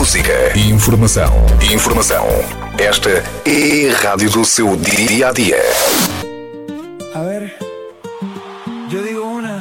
música e informação. Esta é a rádio do seu dia a dia. A ver, yo digo una